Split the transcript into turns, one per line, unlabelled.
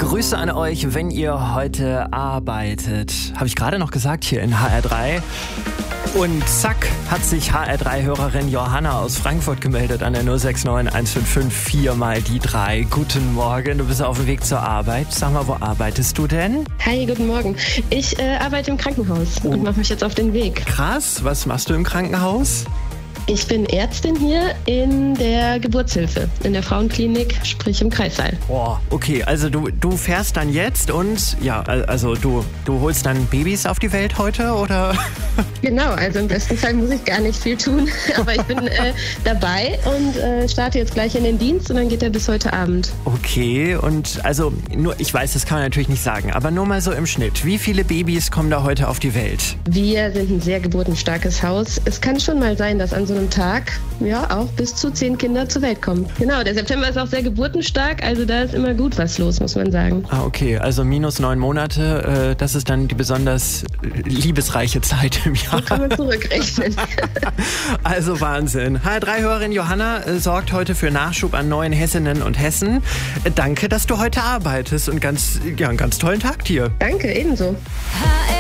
Grüße an euch, wenn ihr heute arbeitet. Habe ich gerade noch gesagt hier in HR3. Und zack, hat sich HR3-Hörerin Johanna aus Frankfurt gemeldet an der 069 155 4 mal die 3. Guten Morgen, du bist auf dem Weg zur Arbeit. Sag mal, wo arbeitest du denn?
Hi, guten Morgen. Ich arbeite im Krankenhaus und mache mich jetzt auf den Weg.
Krass, was machst du im Krankenhaus?
Ich bin Ärztin hier in der Geburtshilfe, in der Frauenklinik, sprich im Kreissaal.
Boah, okay, also du fährst dann jetzt und ja, also du holst dann Babys auf die Welt heute, oder?
Genau, also im besten Fall muss ich gar nicht viel tun, aber ich bin dabei und starte jetzt gleich in den Dienst und dann geht er bis heute Abend.
Okay, und also nur, ich weiß, das kann man natürlich nicht sagen, aber nur mal so im Schnitt. Wie viele Babys kommen da heute auf die Welt?
Wir sind ein sehr geburtenstarkes Haus. Es kann schon mal sein, dass an so einem Tag ja auch bis zu 10 Kinder zur Welt kommen. Genau, der September ist auch sehr geburtenstark, also da ist immer gut was los, muss man sagen.
Ah, okay, also minus 9 Monate, das ist dann die besonders liebesreiche Zeit im Jahr.
So kann man zurückrechnen.
Also Wahnsinn. HR3-Hörerin Johanna sorgt heute für Nachschub an neuen Hessinnen und Hessen. Danke, dass du heute arbeitest und einen ganz tollen Tag dir.
Danke, ebenso.